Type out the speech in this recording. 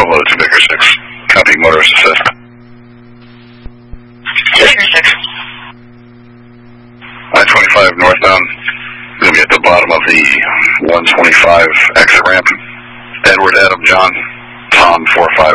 Bravo to Baker 6. Copy, motorist assist. Baker 6. I-25 northbound. Going to be at the bottom of the 125 exit ramp. Edward, Adam, John, Tom 45.